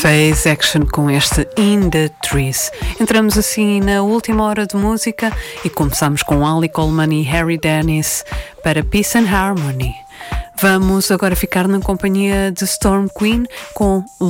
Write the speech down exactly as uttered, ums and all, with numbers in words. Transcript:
Phase Action com este In The Trees. Entramos assim na última hora de música e começamos com Ali Coleman e Harry Dennis para Peace and Harmony. Vamos agora ficar na companhia de Storm Queen com